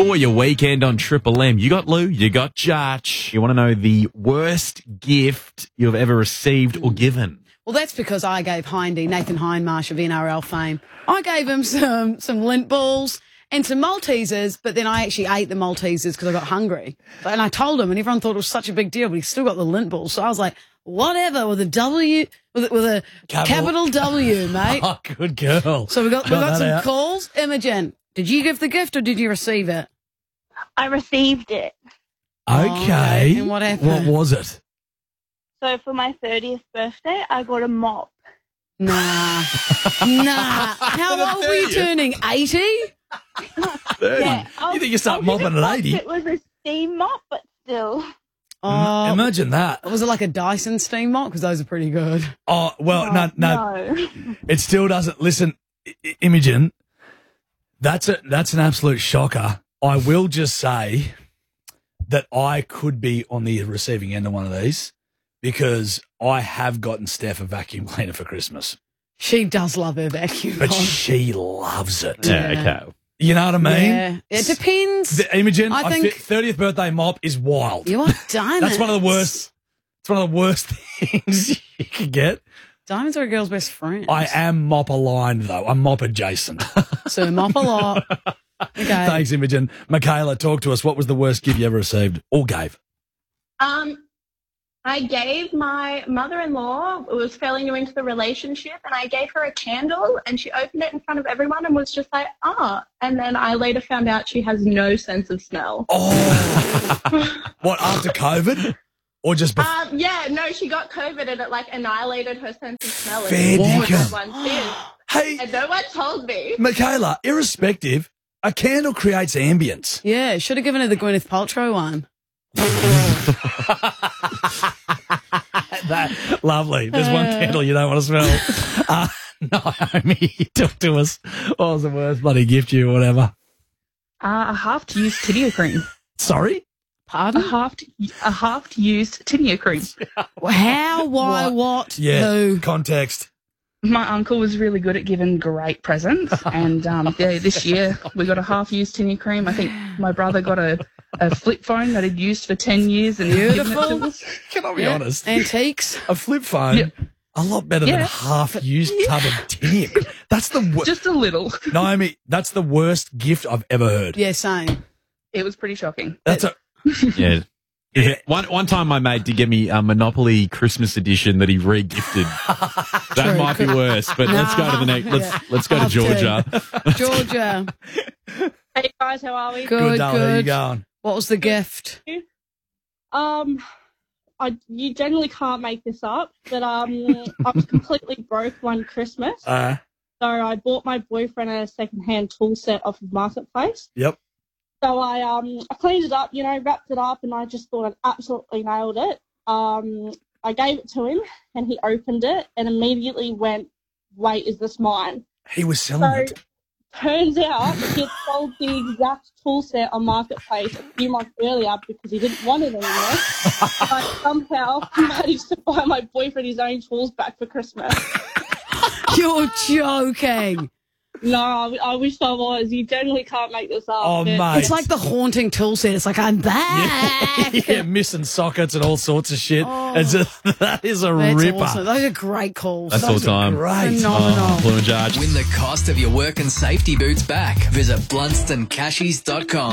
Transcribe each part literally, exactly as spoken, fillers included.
for your weekend on Triple M. You got Lou, you got Judge. You want to know the worst gift you've ever received or given? Well, that's because I gave Hindy, Nathan Hindmarsh of N R L fame, I gave him some, some lint balls and some Maltesers, but then I actually ate the Maltesers because I got hungry. And I told him, and everyone thought it was such a big deal, but he still got the lint balls. So I was like, whatever, with a W, with a, with a capital, capital W, mate. Oh, good girl. So we got, we got some out. calls. Imogen, did you give the gift or did you receive it? I received it. Okay. okay. And what happened? What was it? So for my thirtieth birthday, I got a mop. Nah. nah. How old were you turning? eighty? Yeah, You think you start mopping at eighty? It was a steam mop, but still. Oh, Imagine that. Was it like a Dyson steam mop? Because those are pretty good. Oh, well, no, no. no. It still doesn't. Listen, I- Imogen, that's a, that's an absolute shocker. I will just say that I could be on the receiving end of one of these because I have gotten Steph a vacuum cleaner for Christmas. She does love her vacuum. But on. she loves it. Yeah, Yeah. okay. You know what I mean? Yeah. It depends. The, Imogen, I I think- think thirtieth birthday mop is wild. You are diamonds. That's one of the worst. It's one of the worst things you can get. Diamonds are a girl's best friend. I am mop aligned though. I'm mop adjacent. So mop a lot. Okay. Thanks, Imogen. Michaela, talk to us. What was the worst gift you ever received or gave? Um, I gave my mother-in-law, who was fairly new into the relationship, and I gave her a candle, and she opened it in front of everyone and was just like, ah. And then I later found out she has no sense of smell. Oh. What, after COVID? Or just before? Um, yeah, no, she got COVID and it, like, annihilated her sense of smell. Fair and no one dinkum. had one since. Hey, And no one told me. Michaela, irrespective, a candle creates ambience. Yeah, should have given her the Gwyneth Paltrow one. That, lovely. There's one candle you don't want to smell. Uh, Naomi, talk to us. What was the worst bloody gift you or whatever? Uh, a half-used tinea cream. Sorry? A Pardon? half a half-used tinea cream. How, why, what, Yeah, who? context. My uncle was really good at giving great presents, and um, yeah, this year we got a half-used tinea cream. I think my brother got a, a flip phone that he'd used for ten years, and he'd given it to us. Can I be Yeah. honest? Antiques. A flip phone, Yeah. a lot better than Yeah. a half-used tub of tinea. That's the worst. Just a little. Naomi, that's the worst gift I've ever heard. Yeah, same. It was pretty shocking. That's a Yeah. yeah. One one time my mate did get me a Monopoly Christmas edition that he re-gifted. That True. might be worse, but let's go to the next. Let's Yeah. let's go to Half two. Georgia. Georgia. Hey, guys, how are we? Good, Good, darling. How you good. going? What was the gift? Um, I you generally can't make this up, but um, I was completely broke one Christmas, Uh, so I bought my boyfriend a second-hand tool set off of Marketplace. yep. So I um I cleaned it up, you know, wrapped it up, and I just thought I absolutely nailed it. Um, I gave it to him, and he opened it, and immediately went, "Wait, is this mine?" He was selling So it. turns out he had sold the exact tool set on Marketplace a few months earlier because he didn't want it anymore. But somehow managed to buy my boyfriend his own tools back for Christmas. You're joking. No, I, I wish I was. You generally can't make this up. Oh, but- mate. It's like the haunting tool set. It's like, I'm back. Yeah, missing sockets and all sorts of shit. Oh. It's a, that is a That's ripper. awesome. Those are great calls. That's all Those are time. Great. Phenomenal. Oh, Blue and Judge. Win the cost of your work and safety boots back. Visit blunston cashies dot com.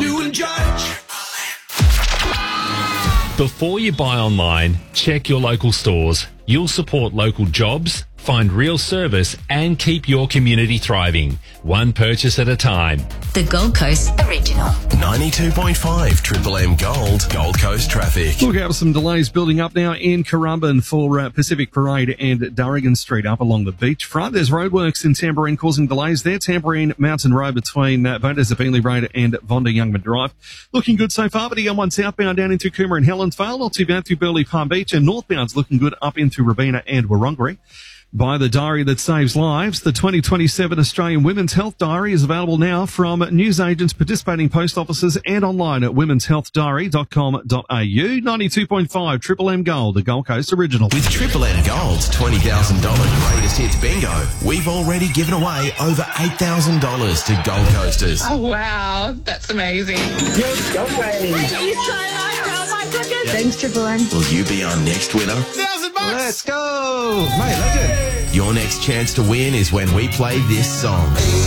Before you buy online, check your local stores. You'll support local jobs, find real service, and keep your community thriving. One purchase at a time. The Gold Coast Original. ninety-two point five Triple M Gold, Gold Coast traffic. Look out for some delays building up now in Currumbin for uh, Pacific Parade and Durrigan Street up along the beachfront. There's roadworks in Tamborine causing delays there. Tamborine Mountain Road between uh, Voters of Beanley Road and Vonda Youngman Drive. Looking good so far, but the M one southbound down into Coomera and Helensvale. Not too bad through Burleigh Palm Beach, and northbound's looking good up into Rabina and Wurrungree. Buy the diary that saves lives. The twenty twenty-seven Australian Women's Health Diary is available now from newsagents, participating post offices and online at women's health diary dot com dot a u. ninety-two point five Triple M Gold, a Gold Coast original. With Triple M Gold's twenty thousand dollars Greatest Hits Bingo, we've already given away over eight thousand dollars to Gold Coasters. Oh, wow. That's amazing. Yes, go Thank you so much. Oh, my goodness. Thanks, Triple M. Will you be our next winner? Thousand bucks. Let's go! Mate, legend. Your next chance to win is when we play this song.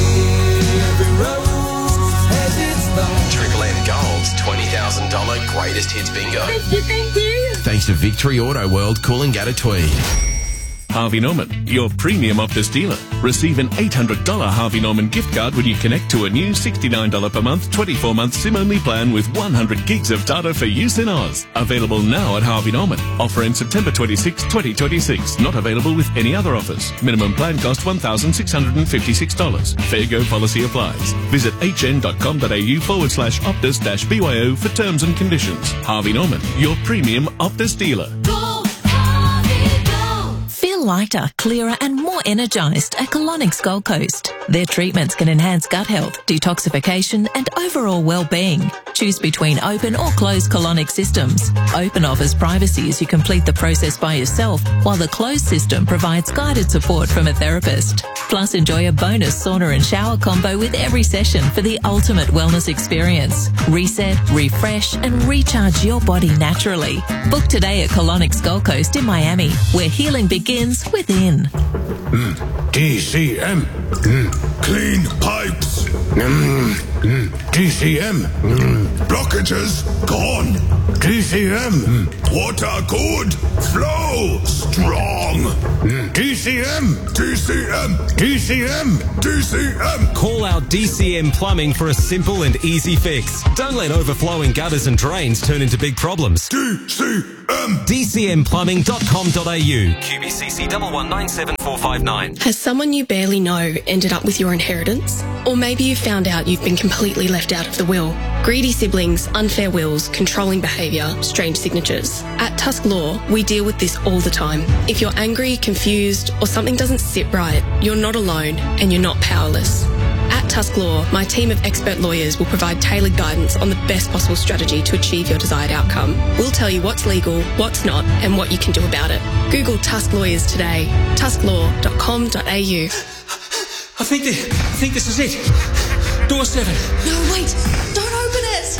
Triple M Gold's twenty thousand dollars Greatest Hits Bingo. Thank you, thank you. Thanks to Victory Auto World, Coolangatta Tweed. Harvey Norman, your premium Optus dealer. Receive an eight hundred dollars Harvey Norman gift card when you connect to a new sixty-nine dollars per month, twenty-four month SIM-only plan with one hundred gigs of data for use in Oz. Available now at Harvey Norman. Offer ends September twenty-sixth, twenty twenty-six. Not available with any other offers. Minimum plan cost one thousand six hundred fifty-six dollars. Fair go policy applies. Visit hn.com.au forward slash Optus dash BYO for terms and conditions. Harvey Norman, your premium Optus dealer. Feel lighter, clearer and more energised at Colonics Gold Coast. Their treatments can enhance gut health, detoxification and overall well-being. Choose between open or closed colonic systems. Open offers privacy as you complete the process by yourself, while the closed system provides guided support from a therapist. Plus, enjoy a bonus sauna and shower combo with every session for the ultimate wellness experience. Reset, refresh and recharge your body naturally. Book today at Colonics Gold Coast in Miami, where healing begins within. Mm, D C M. Mm, clean pipes. Mm, mm, D C M. Mm, blockages gone. D C M. Mm, water good. Flow strong. Mm, D C M. D C M. D C M. D C M. Call out D C M Plumbing for a simple and easy fix. Don't let overflowing gutters and drains turn into big problems. D C M. D C M plumbing dot com dot a u. Q B C C one one nine seven four five nine. Has someone you barely know ended up with your inheritance? Or maybe you found out you've been completely left out of the will. Greedy siblings, unfair wills, controlling behaviour, strange signatures. At Tusk Law, we deal with this all the time. If you're angry, confused, or something doesn't sit right, you're not alone and you're not powerless. At Tusk Law, my team of expert lawyers will provide tailored guidance on the best possible strategy to achieve your desired outcome. We'll tell you what's legal, what's not, and what you can do about it. Google Tusk Lawyers today. tusk law dot com dot a u. I think this, I think this is it. Door seven. No, wait. Don't open it.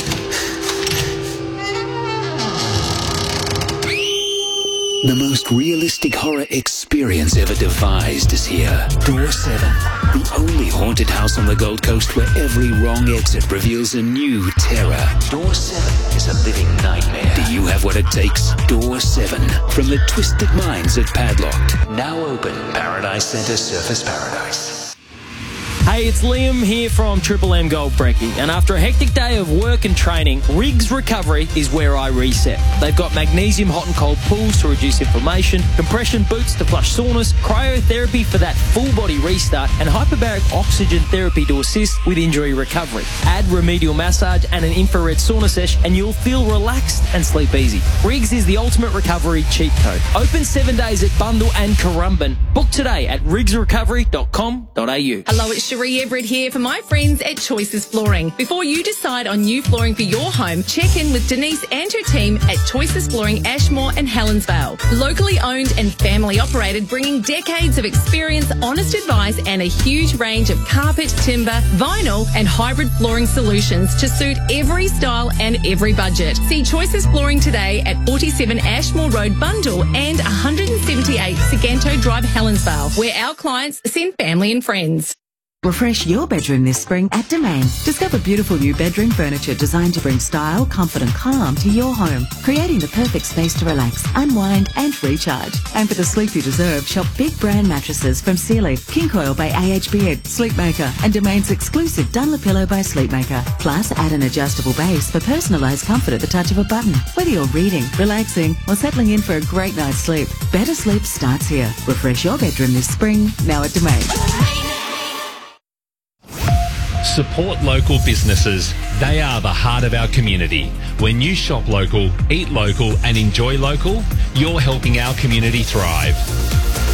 The most realistic horror experience ever devised is here. Door seven, the only haunted house on the Gold Coast where every wrong exit reveals a new terror. Door seven is a living nightmare. Do you have what it takes? Door seven, from the Twisted Minds at Padlocked. Now open, Paradise Centre Surface Paradise. Hey, it's Liam here from Triple M Gold Brekkie, and after a hectic day of work and training, Riggs Recovery is where I reset. They've got magnesium hot and cold pools to reduce inflammation, compression boots to flush soreness, cryotherapy for that full body restart, and hyperbaric oxygen therapy to assist with injury recovery. Add remedial massage and an infrared sauna sesh and you'll feel relaxed and sleep easy. Riggs is the ultimate recovery cheat code. Open seven days at Bundle and Currumbin. Book today at riggs recovery dot com dot a u. Hello, it's Cherie Everett here for my friends at Choices Flooring. Before you decide on new flooring for your home, check in with Denise and her team at Choices Flooring Ashmore and Helensvale. Locally owned and family operated, bringing decades of experience, honest advice and a huge range of carpet, timber, vinyl and hybrid flooring solutions to suit every style and every budget. See Choices Flooring today at forty-seven Ashmore Road Bundle and one seventy-eight Siganto Drive Helensvale, where our clients send family and friends. Refresh your bedroom this spring at Domain. Discover beautiful new bedroom furniture designed to bring style, comfort and calm to your home, creating the perfect space to relax, unwind and recharge. And for the sleep you deserve, shop big brand mattresses from Sealy, King Coil by A H Beard, Sleepmaker and Domain's exclusive Dunlopillow by Sleepmaker. Plus, add an adjustable base for personalised comfort at the touch of a button. Whether you're reading, relaxing or settling in for a great night's sleep, better sleep starts here. Refresh your bedroom this spring, now at Domain. Support local businesses. They are the heart of our community. When you shop local, eat local and enjoy local, you're helping our community thrive.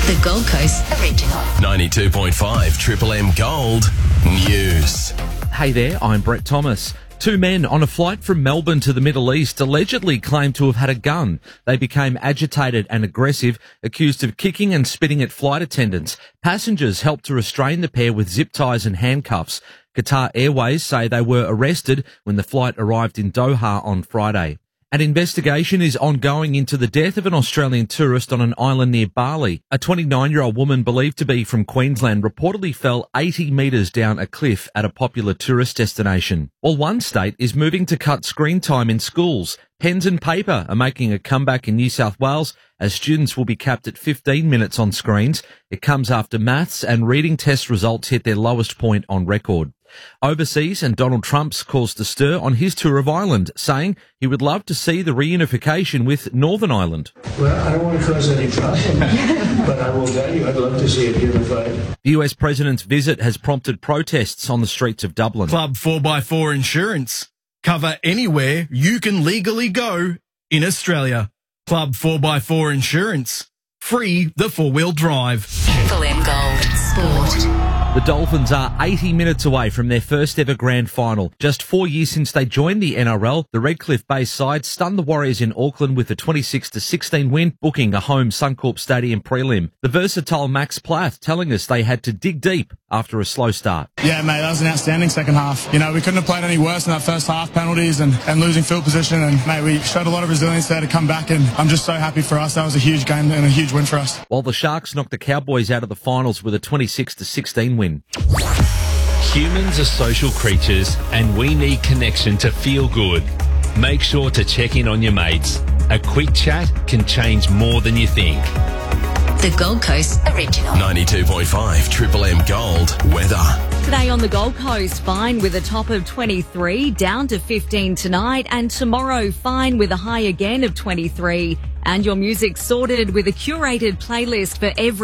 The Gold Coast Original. ninety-two point five Triple M Gold News. Hey there, I'm Brett Thomas. Two men on a flight from Melbourne to the Middle East allegedly claimed to have had a gun. They became agitated and aggressive, accused of kicking and spitting at flight attendants. Passengers helped to restrain the pair with zip ties and handcuffs. Qatar Airways say they were arrested when the flight arrived in Doha on Friday. An investigation is ongoing into the death of an Australian tourist on an island near Bali. A twenty-nine-year-old woman believed to be from Queensland reportedly fell eighty metres down a cliff at a popular tourist destination. While one state is moving to cut screen time in schools, pens and paper are making a comeback in New South Wales as students will be capped at fifteen minutes on screens. It comes after maths and reading test results hit their lowest point on record. Overseas, and Donald Trump's caused a stir on his tour of Ireland, saying he would love to see the reunification with Northern Ireland. Well, I don't want to cause any problem, but I will tell you I'd love to see it unified. The U S president's visit has prompted protests on the streets of Dublin. Club four by four Insurance. Cover anywhere you can legally go in Australia. Club four by four Insurance. Free the four-wheel drive. Triple M Gold Sport. The Dolphins are eighty minutes away from their first ever grand final. Just four years since they joined the N R L, the Redcliffe-based side stunned the Warriors in Auckland with a twenty-six to sixteen win, booking a home Suncorp Stadium prelim. The versatile Max Plath telling us they had to dig deep after a slow start. Yeah, mate, that was an outstanding second half. You know, we couldn't have played any worse in that first half, penalties and, and losing field position. And, mate, we showed a lot of resilience there to come back, and I'm just so happy for us. That was a huge game and a huge win for us. While the Sharks knocked the Cowboys out of the finals with a twenty-six to sixteen win. Humans are social creatures and we need connection to feel good. Make sure to check in on your mates. A quick chat can change more than you think. The Gold Coast Original. ninety-two point five Triple M Gold Weather. Today on the Gold Coast, fine with a top of twenty-three, down to fifteen tonight, and tomorrow fine with a high again of twenty-three. And your music sorted with a curated playlist for every